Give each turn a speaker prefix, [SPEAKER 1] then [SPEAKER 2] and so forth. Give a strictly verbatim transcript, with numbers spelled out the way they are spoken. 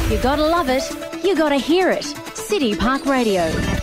[SPEAKER 1] You gotta love it. You gotta hear it. City Park Radio.